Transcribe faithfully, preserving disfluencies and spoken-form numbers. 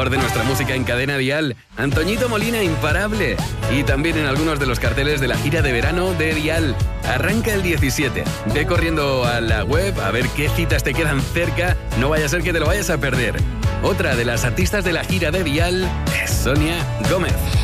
mejor de nuestra música en Cadena Dial. Antoñito Molina, imparable. Y también en algunos de los carteles de la gira de verano de Dial. Arranca el diecisiete. Ve corriendo a la web a ver qué citas te quedan cerca. No vaya a ser que te lo vayas a perder. Otra de las artistas de la gira de Dial es Sonia Gómez.